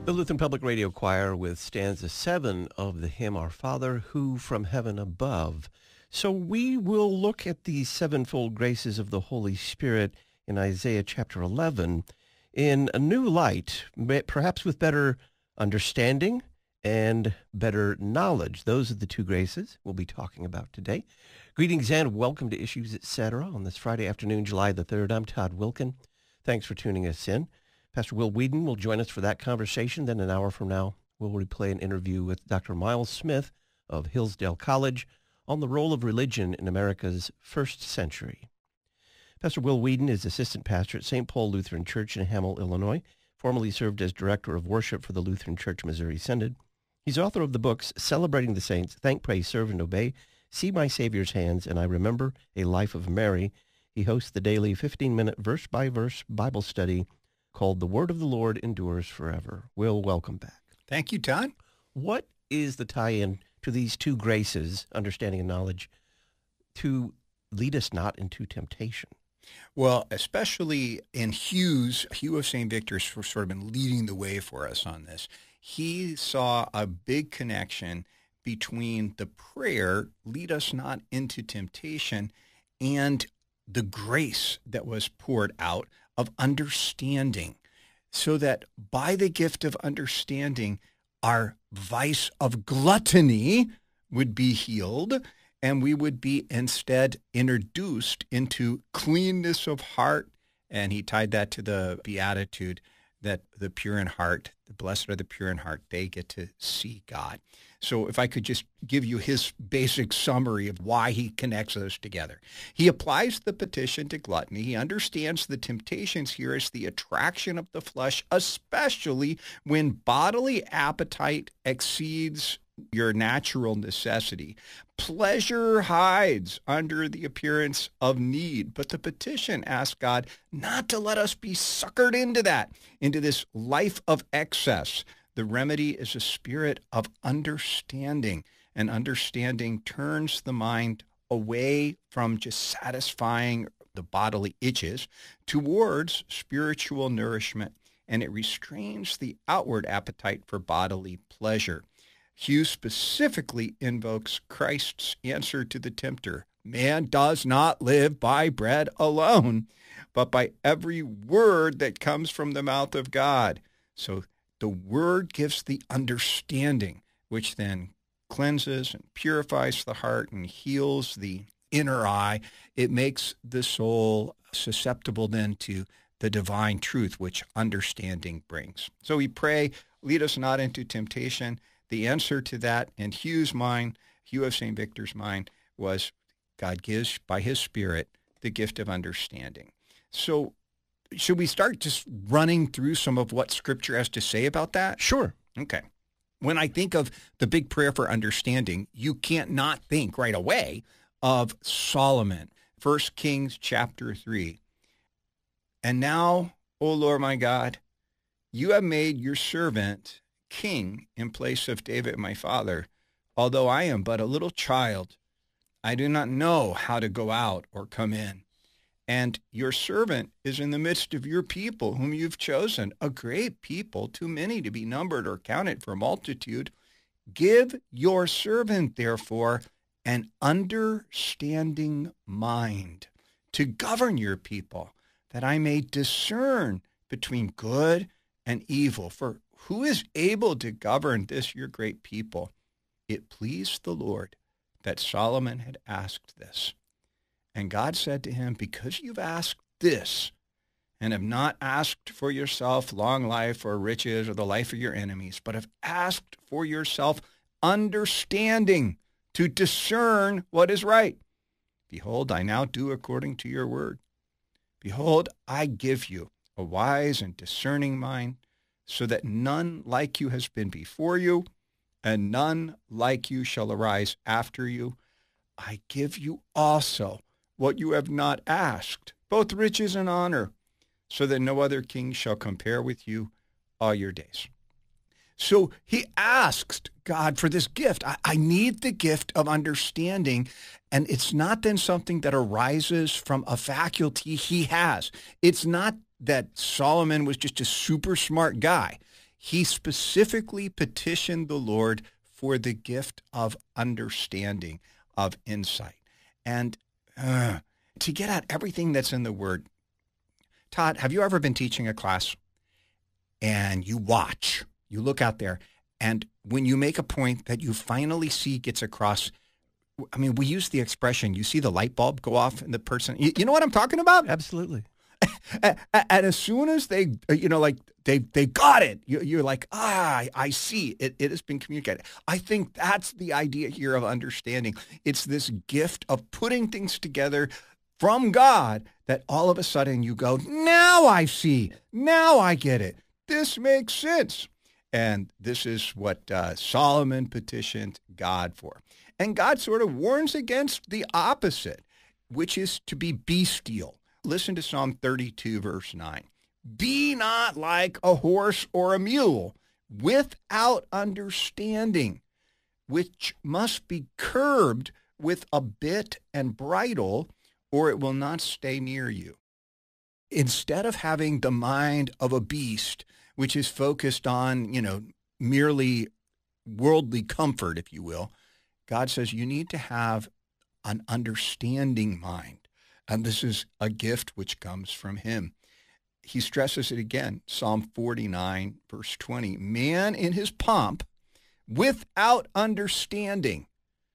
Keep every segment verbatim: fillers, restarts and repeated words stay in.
The Lutheran Public Radio Choir with stanza seven of the hymn Our Father, Who from Heaven Above. So we will look at the sevenfold graces of the Holy Spirit in Isaiah chapter eleven in a new light, perhaps with better understanding and better knowledge. Those are the two graces we'll be talking about today. Greetings and welcome to Issues, et cetera on this Friday afternoon, July the third. I'm Todd Wilkin. Thanks for tuning us in. Pastor Will Whedon will join us for that conversation. Then an hour from now, we'll replay an interview with Doctor Miles Smith of Hillsdale College on the role of religion in America's first century. Pastor Will Whedon is assistant pastor at Saint Paul Lutheran Church in Hamel, Illinois, formerly served as director of worship for the Lutheran Church Missouri Synod. He's author of the books Celebrating the Saints, Thank, Praise, Serve, and Obey, See My Savior's Hands, and I Remember a Life of Mary. He hosts the daily fifteen-minute verse-by-verse Bible study called The Word of the Lord Endures Forever. Will, welcome back. Thank you, Todd. What is the tie-in to these two graces, understanding and knowledge, to lead us not into temptation? Well, especially in Hughes, Hugh of Saint Victor's sort of been leading the way for us on this. He saw a big connection between the prayer, lead us not into temptation, and the grace that was poured out of understanding, so that by the gift of understanding, our vice of gluttony would be healed, and we would be instead introduced into cleanness of heart. And he tied that to the beatitude that the pure in heart, the blessed are the pure in heart, they get to see God. So if I could just give you his basic summary of why he connects those together. He applies the petition to gluttony. He understands the temptations here as the attraction of the flesh, especially when bodily appetite exceeds your natural necessity. Pleasure hides under the appearance of need, but the petition asks God not to let us be suckered into that, into this life of excess. The remedy is a spirit of understanding, and understanding turns the mind away from just satisfying the bodily itches towards spiritual nourishment, and it restrains the outward appetite for bodily pleasure. Hughes specifically invokes Christ's answer to the tempter. Man does not live by bread alone, but by every word that comes from the mouth of God. So the word gives the understanding, which then cleanses and purifies the heart and heals the inner eye. It makes the soul susceptible then to the divine truth, which understanding brings. So we pray, lead us not into temptation. The answer to that in Hugh's mind, Hugh of Saint Victor's mind, was God gives by his Spirit the gift of understanding. So should we start just running through some of what Scripture has to say about that? Sure. Okay. When I think of the big prayer for understanding, you can't not think right away of Solomon. First Kings chapter three. And now, O Lord my God, you have made your servant king in place of David my father. Although I am but a little child, I do not know how to go out or come in. And your servant is in the midst of your people, whom you've chosen, a great people, too many to be numbered or counted for multitude. Give your servant, therefore, an understanding mind to govern your people, that I may discern between good and evil. For who is able to govern this, your great people? It pleased the Lord that Solomon had asked this. And God said to him, because you've asked this, and have not asked for yourself long life or riches or the life of your enemies, but have asked for yourself understanding to discern what is right. Behold, I now do according to your word. Behold, I give you a wise and discerning mind, so that none like you has been before you, and none like you shall arise after you. I give you also what you have not asked, both riches and honor, so that no other king shall compare with you all your days. So he asked God for this gift. I, I need the gift of understanding. And it's not then something that arises from a faculty he has. It's not that Solomon was just a super smart guy. he specifically petitioned the Lord for the gift of understanding, of insight. And uh, to get at everything that's in the Word. Todd, have you ever been teaching a class and you watch, you look out there, and when you make a point that you finally see gets across, I mean, we use the expression, you see the light bulb go off in the person. You, you know what I'm talking about? Absolutely. and, and as soon as they, you know, like they they got it, you, you're like, ah, I, I see. It, it has been communicated. I think that's the idea here of understanding. It's this gift of putting things together from God that all of a sudden you go, now I see. Now I get it. This makes sense. And this is what uh, Solomon petitioned God for. And God sort of warns against the opposite, which is to be bestial. Listen to Psalm thirty-two, verse nine. Be not like a horse or a mule without understanding, which must be curbed with a bit and bridle, or it will not stay near you. Instead of having the mind of a beast, which is focused on, you know, merely worldly comfort, if you will, God says you need to have an understanding mind. And this is a gift which comes from him. He stresses it again, Psalm forty-nine, verse twenty. Man in his pomp, without understanding,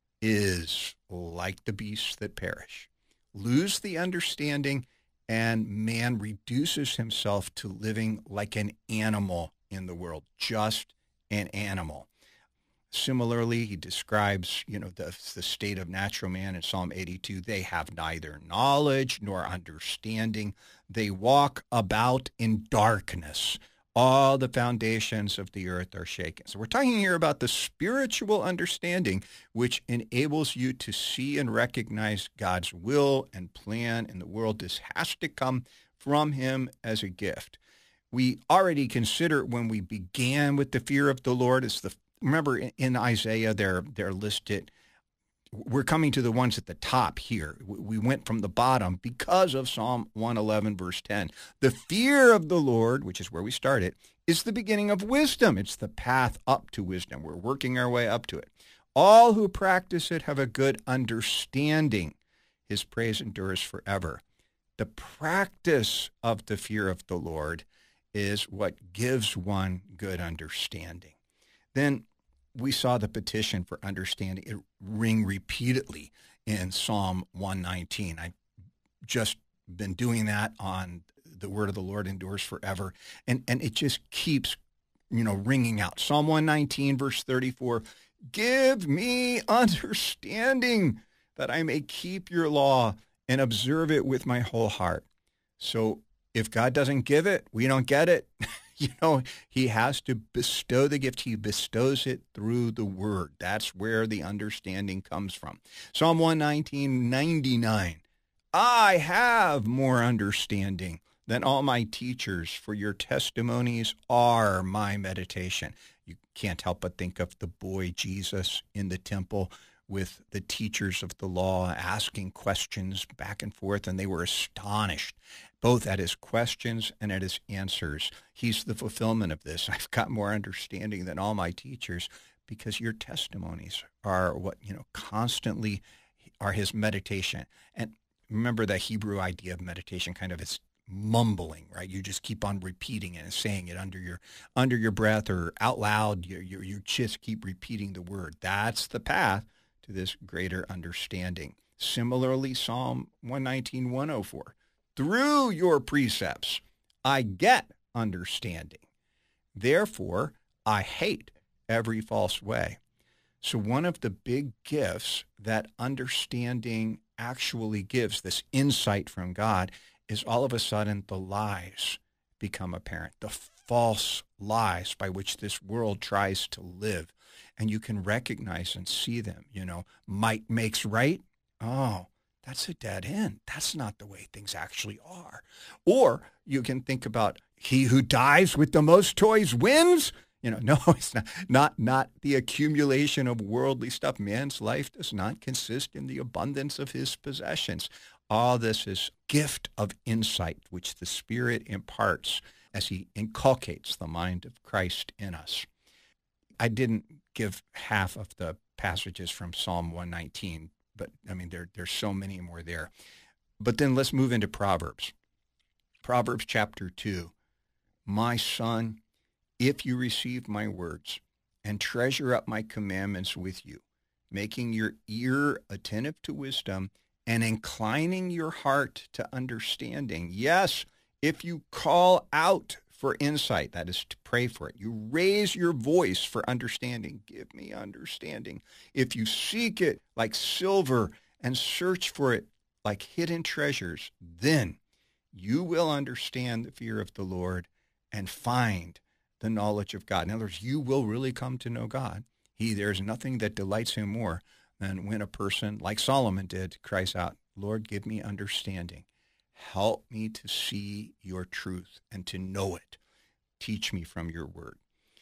is like the beasts that perish. Lose the understanding, and man reduces himself to living like an animal in the world, just an animal. Similarly, he describes, you know, the, the state of natural man in Psalm eighty-two. They have neither knowledge nor understanding. They walk about in darkness. All the foundations of the earth are shaken. So we're talking here about the spiritual understanding, which enables you to see and recognize God's will and plan in the world. This has to come from him as a gift. We already considered when we began with the fear of the Lord as the Remember, in Isaiah, they're, they're listed. We're coming to the ones at the top here. We went from the bottom because of Psalm one eleven, verse ten. The fear of the Lord, which is where we started, is the beginning of wisdom. It's the path up to wisdom. We're working our way up to it. All who practice it have a good understanding. His praise endures forever. The practice of the fear of the Lord is what gives one good understanding. Then we saw the petition for understanding it ring repeatedly in Psalm one nineteen. I've just been doing that on the word of the Lord endures forever. And, and it just keeps, you know, ringing out. Psalm one nineteen, verse thirty-four, give me understanding that I may keep your law and observe it with my whole heart. So if God doesn't give it, we don't get it. You know, he has to bestow the gift. He bestows it through the word. That's where the understanding comes from. Psalm one nineteen, ninety-nine. I have more understanding than all my teachers, for your testimonies are my meditation. You can't help but think of the boy Jesus in the temple with the teachers of the law asking questions back and forth, and they were astonished both at his questions and at his answers. He's the fulfillment of this. I've got more understanding than all my teachers because your testimonies are what, you know, constantly are his meditation. And remember the Hebrew idea of meditation, kind of it's mumbling, right? You just keep on repeating it and saying it under your under your breath or out loud. You, you, you just keep repeating the word. That's the path to this greater understanding. Similarly, Psalm one nineteen, one oh four. Through your precepts, I get understanding. Therefore, I hate every false way. So one of the big gifts that understanding actually gives, this insight from God, is all of a sudden the lies become apparent, the false lies by which this world tries to live. And you can recognize and see them, you know, might makes right. Oh, that's a dead end. That's not the way things actually are. Or you can think about he who dies with the most toys wins. You know, no, it's not, not, not the accumulation of worldly stuff. Man's life does not consist in the abundance of his possessions. All this is gift of insight, which the Spirit imparts as he inculcates the mind of Christ in us. I didn't give half of the passages from Psalm one nineteen, but I mean, there, there's so many more there. But then let's move into Proverbs. Proverbs chapter two. My son, if you receive my words and treasure up my commandments with you, making your ear attentive to wisdom and inclining your heart to understanding. Yes, if you call out for insight, that is to pray for it. You raise your voice for understanding. Give me understanding. If you seek it like silver and search for it like hidden treasures, then you will understand the fear of the Lord and find the knowledge of God. In other words, you will really come to know God. He, there's nothing that delights him more than when a person, like Solomon did, cries out, Lord, give me understanding. Help me to see your truth and to know it. Teach me from your word.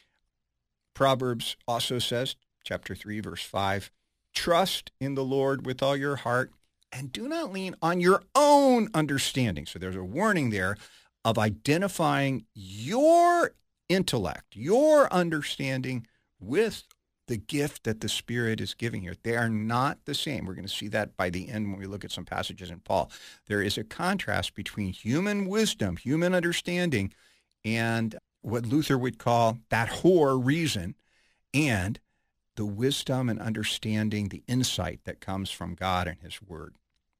Proverbs also says, chapter three, verse five, trust in the Lord with all your heart and do not lean on your own understanding. So there's a warning there of identifying your intellect, your understanding with the gift that the Spirit is giving here. They are not the same. We're going to see that by the end when we look at some passages in Paul. There is a contrast between human wisdom, human understanding, and what Luther would call that whore reason, and the wisdom and understanding, the insight that comes from God and his word.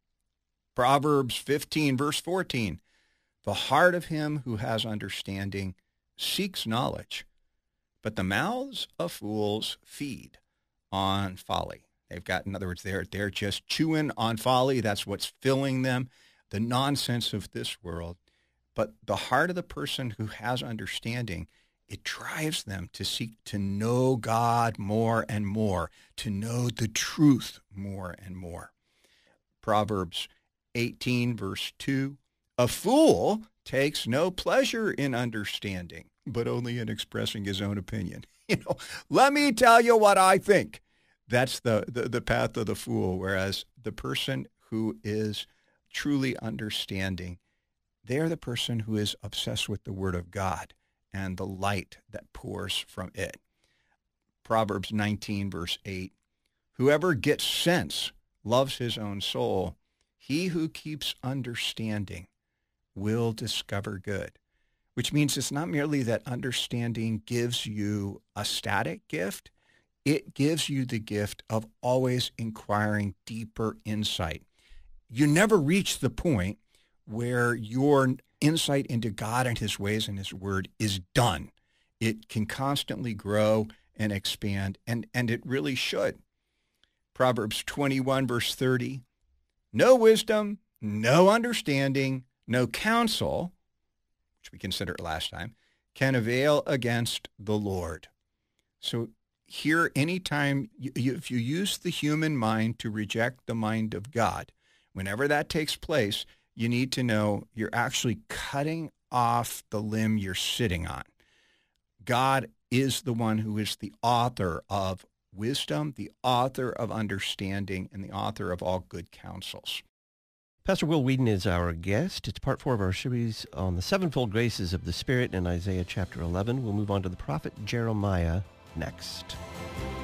Proverbs fifteen, verse fourteen, the heart of him who has understanding seeks knowledge, but the mouths of fools feed on folly. They've got, in other words, they're, they're just chewing on folly. That's what's filling them, the nonsense of this world. But the heart of the person who has understanding, it drives them to seek to know God more and more, to know the truth more and more. Proverbs eighteen, verse two, a fool takes no pleasure in understanding, but only in expressing his own opinion. You know, let me tell you what I think. That's the, the, the path of the fool, whereas the person who is truly understanding, they're the person who is obsessed with the word of God and the light that pours from it. Proverbs nineteen, verse eight, whoever gets sense loves his own soul. He who keeps understanding will discover good, which means it's not merely that understanding gives you a static gift. It gives you the gift of always inquiring deeper insight. You never reach the point where your insight into God and his ways and his word is done. It can constantly grow and expand, and, and it really should. Proverbs twenty-one, verse thirty, no wisdom, no understanding, no counsel, which we considered last time, can avail against the Lord. So here, anytime, you, you, if you use the human mind to reject the mind of God, whenever that takes place, you need to know you're actually cutting off the limb you're sitting on. God is the one who is the author of wisdom, the author of understanding, and the author of all good counsels. Pastor Will Whedon is our guest. It's part four of our series on the sevenfold graces of the Spirit in Isaiah chapter eleven. We'll move on to the prophet Jeremiah next.